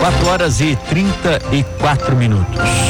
4h34.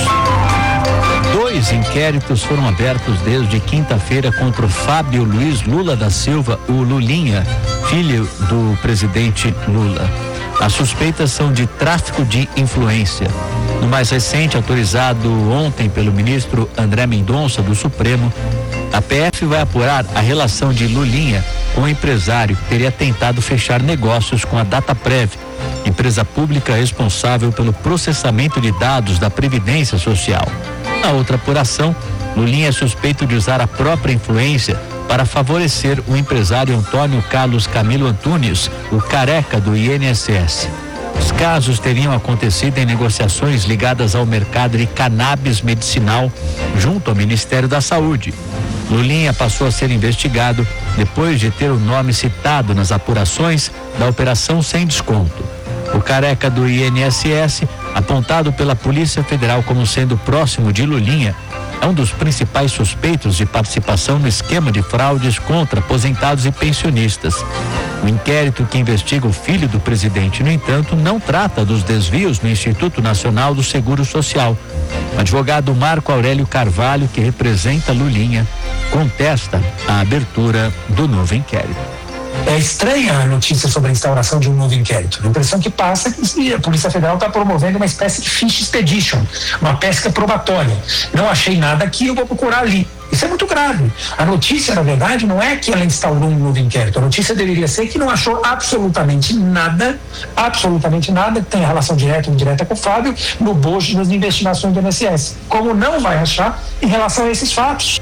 2 inquéritos foram abertos desde quinta-feira contra o Fábio Luiz Lula da Silva, o Lulinha, filho do presidente Lula. As suspeitas são de tráfico de influência. No mais recente, autorizado ontem pelo ministro André Mendonça do Supremo, a PF vai apurar a relação de Lulinha com o empresário que teria tentado fechar negócios com a Dataprev, empresa pública responsável pelo processamento de dados da Previdência Social. Na outra apuração, Lulinha é suspeito de usar a própria influência para favorecer o empresário Antônio Carlos Camilo Antunes, o careca do INSS. Os casos teriam acontecido em negociações ligadas ao mercado de cannabis medicinal junto ao Ministério da Saúde. Lulinha passou a ser investigado depois de ter o nome citado nas apurações da Operação Sem Desconto. O careca do INSS, apontado pela Polícia Federal como sendo próximo de Lulinha, é um dos principais suspeitos de participação no esquema de fraudes contra aposentados e pensionistas. O inquérito que investiga o filho do presidente, no entanto, não trata dos desvios no Instituto Nacional do Seguro Social. O advogado Marco Aurélio Carvalho, que representa Lulinha, contesta a abertura do novo inquérito. É estranha a notícia sobre a instauração de um novo inquérito. A impressão que passa é que a Polícia Federal está promovendo uma espécie de fish expedition, uma pesca probatória. Não achei nada aqui, eu vou procurar ali. Isso é muito grave. A notícia, na verdade, não é que ela instaurou um novo inquérito. A notícia deveria ser que não achou absolutamente nada que tenha relação direta ou indireta com o Fábio no bojo das investigações do INSS. Como não vai achar em relação a esses fatos.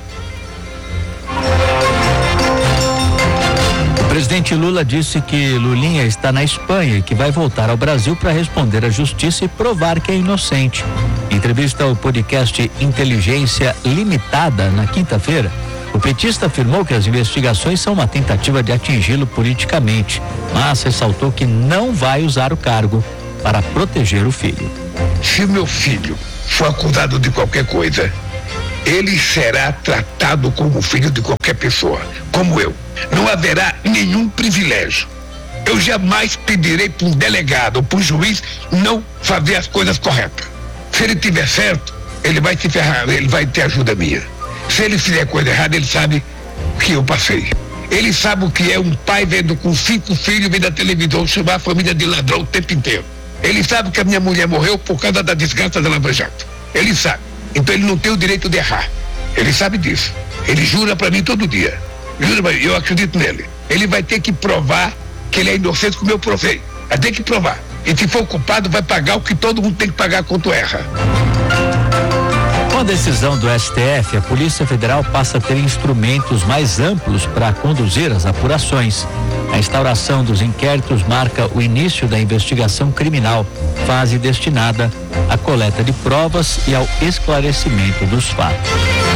O presidente Lula disse que Lulinha está na Espanha e que vai voltar ao Brasil para responder à justiça e provar que é inocente. Em entrevista ao podcast Inteligência Limitada na quinta-feira, o petista afirmou que as investigações são uma tentativa de atingi-lo politicamente, mas ressaltou que não vai usar o cargo para proteger o filho. Se meu filho for acusado de qualquer coisa, ele será tratado como filho de qualquer pessoa, como eu. Não haverá nenhum privilégio. Eu jamais pedirei para um delegado ou para um juiz não fazer as coisas corretas. Se ele tiver certo, ele vai se ferrar, ele vai ter ajuda minha. Se ele fizer coisa errada, ele sabe o que eu passei. Ele sabe o que é um pai vendo com 5 filhos, vendo a televisão, chamar a família de ladrão o tempo inteiro. Ele sabe que a minha mulher morreu por causa da desgraça da Lava Jato. Ele sabe. Então ele não tem o direito de errar. Ele sabe disso. Ele jura para mim todo dia. Jura pra mim, eu acredito nele. Ele vai ter que provar que ele é inocente como eu provei. Vai ter que provar. E se for culpado, vai pagar o que todo mundo tem que pagar quando erra. Com a decisão do STF, a Polícia Federal passa a ter instrumentos mais amplos para conduzir as apurações. A instauração dos inquéritos marca o início da investigação criminal, fase destinada à coleta de provas e ao esclarecimento dos fatos.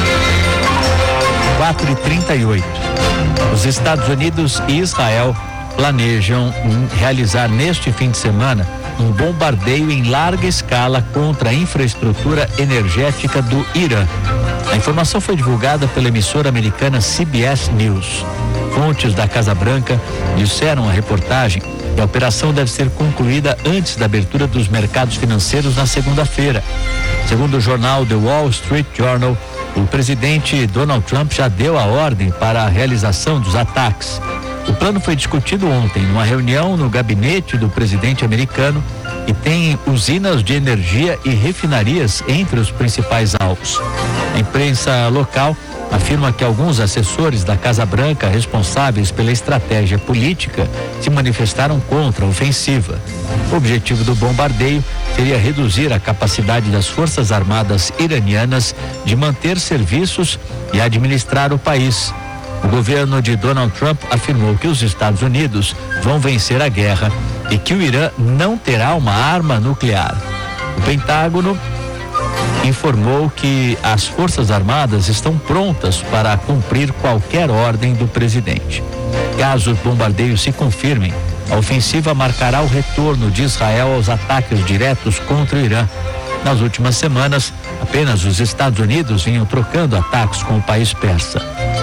4h38. Os Estados Unidos e Israel planejam realizar neste fim de semana um bombardeio em larga escala contra a infraestrutura energética do Irã. A informação foi divulgada pela emissora americana CBS News. Fontes da Casa Branca disseram à reportagem que a operação deve ser concluída antes da abertura dos mercados financeiros na segunda-feira. Segundo o jornal The Wall Street Journal, o presidente Donald Trump já deu a ordem para a realização dos ataques. O plano foi discutido ontem numa reunião no gabinete do presidente americano e tem usinas de energia e refinarias entre os principais alvos. A imprensa local afirma que alguns assessores da Casa Branca responsáveis pela estratégia política se manifestaram contra a ofensiva. O objetivo do bombardeio seria reduzir a capacidade das Forças Armadas iranianas de manter serviços e administrar o país. O governo de Donald Trump afirmou que os Estados Unidos vão vencer a guerra e que o Irã não terá uma arma nuclear. O Pentágono informou que as Forças Armadas estão prontas para cumprir qualquer ordem do presidente. Caso os bombardeios se confirmem, a ofensiva marcará o retorno de Israel aos ataques diretos contra o Irã. Nas últimas semanas, apenas os Estados Unidos vinham trocando ataques com o país persa.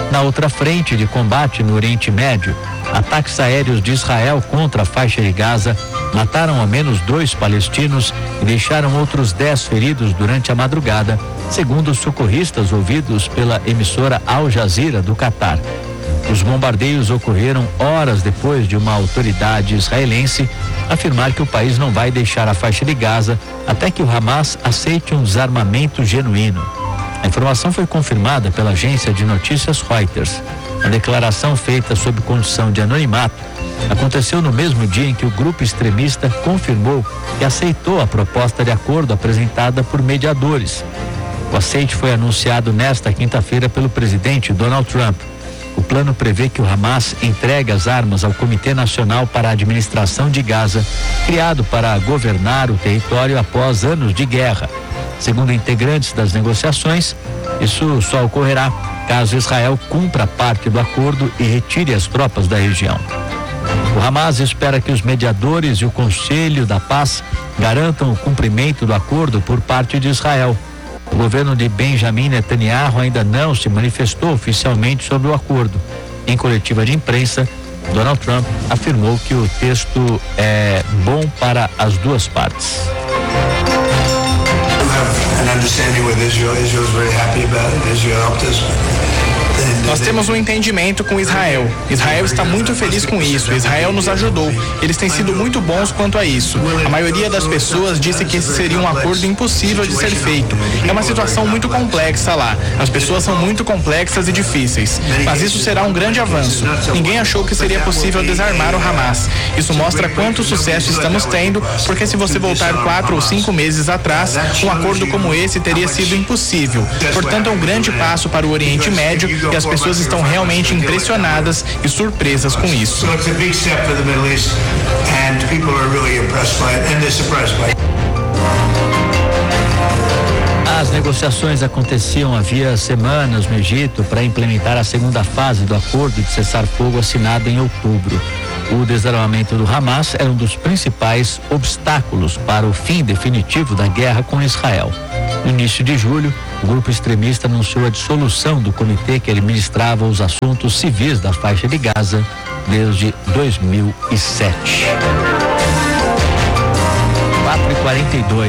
Na outra frente de combate no Oriente Médio, ataques aéreos de Israel contra a faixa de Gaza mataram ao menos 2 palestinos e deixaram outros 10 feridos durante a madrugada, segundo os socorristas ouvidos pela emissora Al Jazeera do Catar. Os bombardeios ocorreram horas depois de uma autoridade israelense afirmar que o país não vai deixar a faixa de Gaza até que o Hamas aceite um desarmamento genuíno. A informação foi confirmada pela agência de notícias Reuters. A declaração feita sob condição de anonimato aconteceu no mesmo dia em que o grupo extremista confirmou que aceitou a proposta de acordo apresentada por mediadores. O aceite foi anunciado nesta quinta-feira pelo presidente Donald Trump. O plano prevê que o Hamas entregue as armas ao Comitê Nacional para a Administração de Gaza, criado para governar o território após anos de guerra. Segundo integrantes das negociações, isso só ocorrerá caso Israel cumpra parte do acordo e retire as tropas da região. O Hamas espera que os mediadores e o Conselho da Paz garantam o cumprimento do acordo por parte de Israel. O governo de Benjamin Netanyahu ainda não se manifestou oficialmente sobre o acordo. Em coletiva de imprensa, Donald Trump afirmou que o texto é bom para as duas partes. Nós temos um entendimento com Israel. Israel está muito feliz com isso. Israel nos ajudou. Eles têm sido muito bons quanto a isso. A maioria das pessoas disse que esse seria um acordo impossível de ser feito. É uma situação muito complexa lá. As pessoas são muito complexas e difíceis. Mas isso será um grande avanço. Ninguém achou que seria possível desarmar o Hamas. Isso mostra quanto sucesso estamos tendo, porque se você voltar 4 ou 5 meses atrás, um acordo como esse teria sido impossível. Portanto, é um grande passo para o Oriente Médio e as pessoas estão realmente impressionadas e surpresas com isso. As negociações aconteciam havia semanas no Egito para implementar a segunda fase do acordo de cessar-fogo assinado em outubro. O desarmamento do Hamas era um dos principais obstáculos para o fim definitivo da guerra com Israel. No início de julho, o grupo extremista anunciou a dissolução do comitê que administrava os assuntos civis da faixa de Gaza desde 2007. 4h42.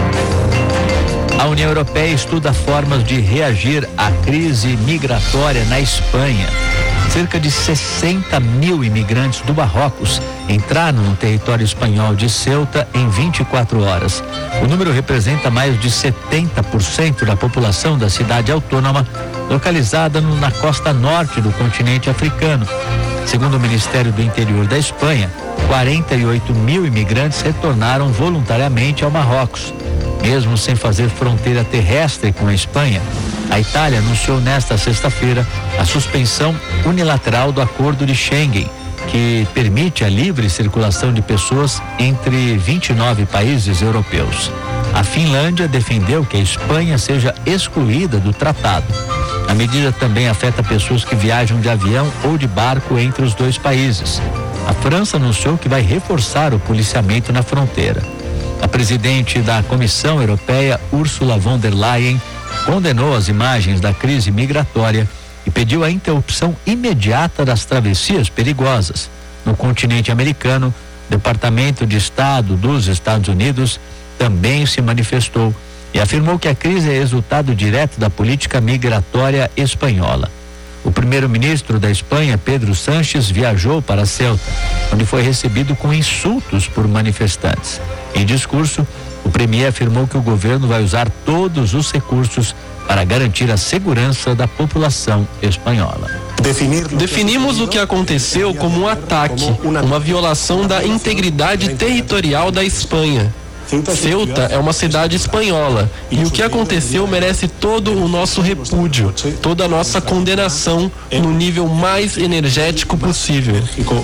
A União Europeia estuda formas de reagir à crise migratória na Espanha. Cerca de 60 mil imigrantes do Marrocos entraram no território espanhol de Ceuta em 24 horas. O número representa mais de 70% da população da cidade autônoma, localizada na costa norte do continente africano. Segundo o Ministério do Interior da Espanha, 48 mil imigrantes retornaram voluntariamente ao Marrocos. Mesmo sem fazer fronteira terrestre com a Espanha, a Itália anunciou nesta sexta-feira a suspensão unilateral do Acordo de Schengen, que permite a livre circulação de pessoas entre 29 países europeus. A Finlândia defendeu que a Espanha seja excluída do tratado. A medida também afeta pessoas que viajam de avião ou de barco entre os dois países. A França anunciou que vai reforçar o policiamento na fronteira. A presidente da Comissão Europeia, Ursula von der Leyen, condenou as imagens da crise migratória e pediu a interrupção imediata das travessias perigosas. No continente americano, o Departamento de Estado dos Estados Unidos também se manifestou e afirmou que a crise é resultado direto da política migratória espanhola. O primeiro-ministro da Espanha, Pedro Sánchez, viajou para Ceuta, onde foi recebido com insultos por manifestantes. Em discurso, o premier afirmou que o governo vai usar todos os recursos para garantir a segurança da população espanhola. Definimos o que aconteceu como um ataque, uma violação da integridade territorial da Espanha. Ceuta é uma cidade espanhola e o que aconteceu merece todo o nosso repúdio, toda a nossa condenação no nível mais energético possível.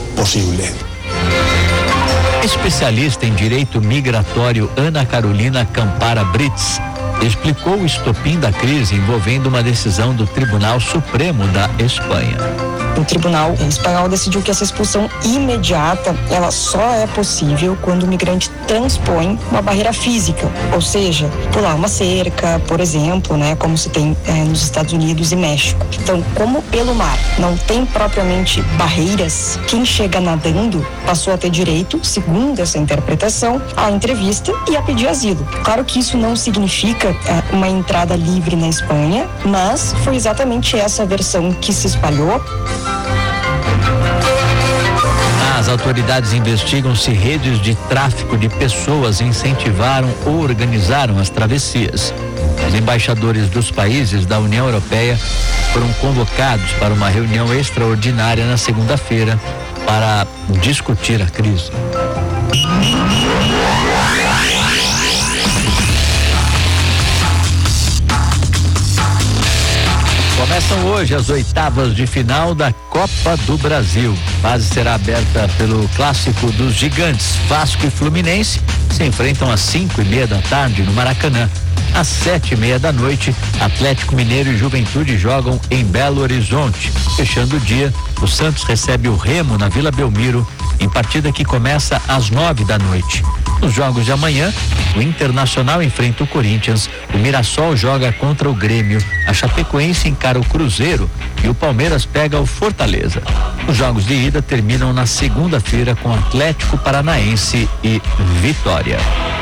Especialista em direito migratório Ana Carolina Campara Brits explicou o estopim da crise envolvendo uma decisão do Tribunal Supremo da Espanha. O Tribunal Espanhol decidiu que essa expulsão imediata, ela só é possível quando o migrante transpõe uma barreira física, ou seja, pular uma cerca, por exemplo, né, como se tem nos Estados Unidos e México. Então, como pelo mar não tem propriamente barreiras, quem chega nadando passou a ter direito, segundo essa interpretação, à entrevista e a pedir asilo. Claro que isso não significa uma entrada livre na Espanha, mas foi exatamente essa versão que se espalhou. As autoridades investigam se redes de tráfico de pessoas incentivaram ou organizaram as travessias. Os embaixadores dos países da União Europeia foram convocados para uma reunião extraordinária na segunda-feira para discutir a crise. Começam hoje as oitavas de final da Copa do Brasil. A fase será aberta pelo clássico dos gigantes. Vasco e Fluminense se enfrentam às 5:30 da tarde no Maracanã. Às 7:30 da noite, Atlético Mineiro e Juventude jogam em Belo Horizonte. Fechando o dia, o Santos recebe o Remo na Vila Belmiro, em partida que começa às 9 da noite. Nos jogos de amanhã, o Internacional enfrenta o Corinthians, o Mirassol joga contra o Grêmio, a Chapecoense encara o Cruzeiro e o Palmeiras pega o Fortaleza. Os jogos de ida terminam na segunda-feira com Atlético Paranaense e Vitória.